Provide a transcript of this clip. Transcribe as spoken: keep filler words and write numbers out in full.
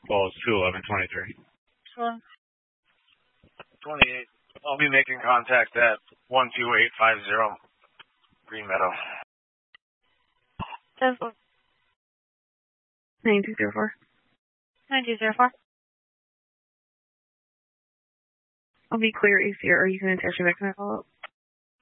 Falls two eleven twenty-three. twenty-eight. I'll be making contact at one two eight five zero Green Meadow. nine two zero four. nine two zero four. I'll be clear, A C. Are you going to text me back to my follow-up?